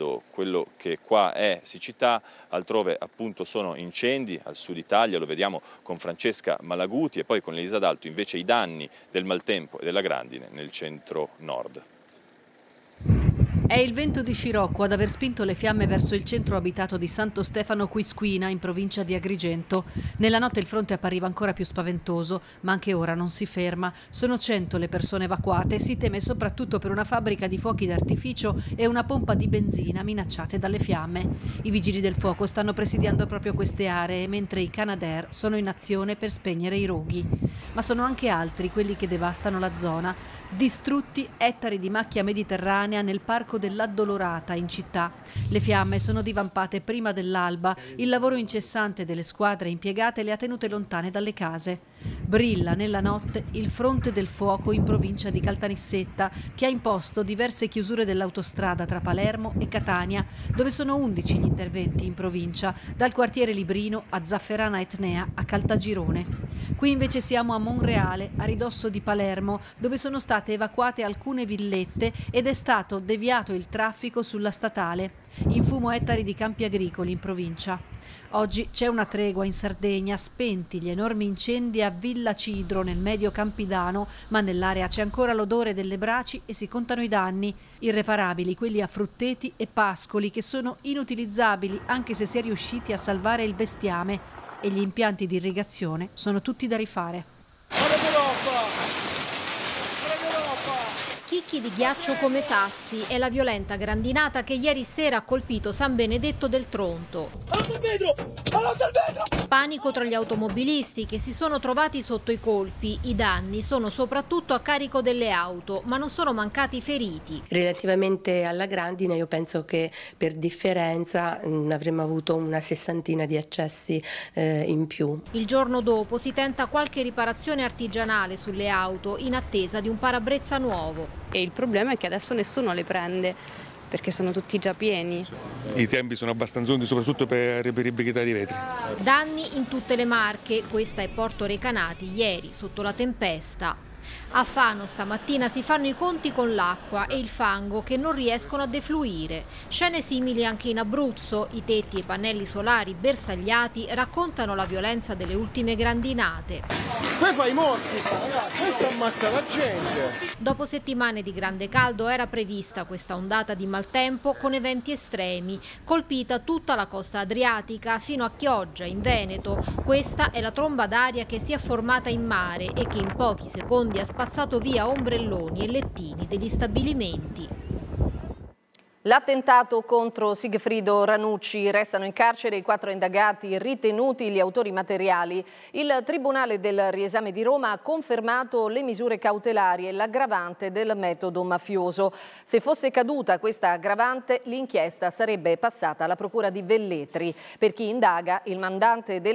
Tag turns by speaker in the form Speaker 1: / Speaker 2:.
Speaker 1: quando quello che qua è siccità, altrove appunto sono incendi, al sud Italia lo vediamo con Francesca Malaguti e poi con Elisa D'Alto invece i danni del maltempo e della grandine nel centro-nord.
Speaker 2: È il vento di scirocco ad aver spinto le fiamme verso il centro abitato di Santo Stefano Quisquina, in provincia di Agrigento. Nella notte il fronte appariva ancora più spaventoso, ma anche ora non si ferma. Sono 100 le persone evacuate e si teme soprattutto per una fabbrica di fuochi d'artificio e una pompa di benzina minacciate dalle fiamme. I vigili del fuoco stanno presidiando proprio queste aree, mentre i Canadair sono in azione per spegnere i roghi. Ma sono anche altri quelli che devastano la zona. Distrutti ettari di macchia mediterranea nel parco dell'Addolorata in città. Le fiamme sono divampate prima dell'alba, il lavoro incessante delle squadre impiegate le ha tenute lontane dalle case. Brilla nella notte il fronte del fuoco in provincia di Caltanissetta, che ha imposto diverse chiusure dell'autostrada tra Palermo e Catania, dove sono 11 gli interventi in provincia, dal quartiere Librino a Zafferana Etnea a Caltagirone. Qui invece siamo a Monreale, a ridosso di Palermo, dove sono state evacuate alcune villette ed è stato deviato il traffico sulla statale. In fumo ettari di campi agricoli in provincia. Oggi c'è una tregua in Sardegna, spenti gli enormi incendi a Villa Cidro nel medio Campidano, ma nell'area c'è ancora l'odore delle braci e si contano i danni, irreparabili, quelli a Frutteti e Pascoli, che sono inutilizzabili anche se si è riusciti a salvare il bestiame, e gli impianti di irrigazione sono tutti da rifare.
Speaker 3: Chicchi di ghiaccio come sassi è la violenta grandinata che ieri sera ha colpito San Benedetto del Tronto. Panico tra gli automobilisti che si sono trovati sotto i colpi. I danni sono soprattutto a carico delle auto, ma non sono mancati feriti.
Speaker 4: Relativamente alla grandine io penso che per differenza avremmo avuto una 60 di accessi in più.
Speaker 3: Il giorno dopo si tenta qualche riparazione artigianale sulle auto in attesa di un parabrezza nuovo.
Speaker 5: E il problema è che adesso nessuno le prende perché sono tutti già pieni.
Speaker 6: I tempi sono abbastanza lunghi, soprattutto per reperibilità di vetri.
Speaker 3: Danni in tutte le Marche, questa è Porto Recanati ieri sotto la tempesta. A Fano stamattina si fanno i conti con l'acqua e il fango che non riescono a defluire. Scene simili anche in Abruzzo. I tetti e i pannelli solari bersagliati raccontano la violenza delle ultime grandinate.
Speaker 7: Poi fai i morti, questo ammazza la gente.
Speaker 3: Dopo settimane di grande caldo era prevista questa ondata di maltempo con eventi estremi, colpita tutta la costa adriatica fino a Chioggia in Veneto. Questa è la tromba d'aria che si è formata in mare e che in pochi secondi ha spazzato via ombrelloni e lettini degli stabilimenti.
Speaker 8: L'attentato contro Sigfrido Ranucci, restano in carcere i 4 indagati ritenuti gli autori materiali. Il Tribunale del Riesame di Roma ha confermato le misure cautelari e l'aggravante del metodo mafioso. Se fosse caduta questa aggravante, l'inchiesta sarebbe passata alla Procura di Velletri. Per chi indaga, il mandante del